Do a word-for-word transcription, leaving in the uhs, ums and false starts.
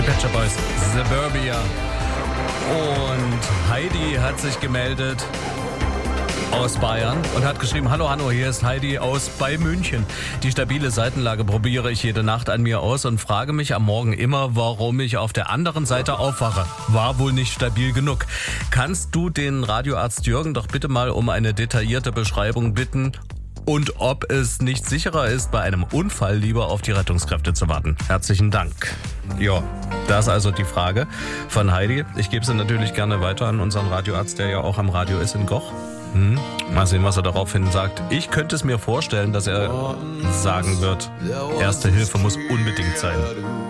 Die Pet Shop Boys, Suburbia. Und Heidi hat sich gemeldet aus Bayern und hat geschrieben: Hallo Hanno, hier ist Heidi aus bei München. Die stabile Seitenlage probiere ich jede Nacht an mir aus und frage mich am Morgen immer, warum ich auf der anderen Seite aufwache. War wohl nicht stabil genug. Kannst du den Radioarzt Jürgen doch bitte mal um eine detaillierte Beschreibung bitten und ob es nicht sicherer ist, bei einem Unfall lieber auf die Rettungskräfte zu warten? Herzlichen Dank. Ja, das ist also die Frage von Heidi. Ich gebe sie natürlich gerne weiter an unseren Radioarzt, der ja auch am Radio ist in Goch. Hm. Mal sehen, was er daraufhin sagt. Ich könnte es mir vorstellen, dass er sagen wird, Erste Hilfe muss unbedingt sein.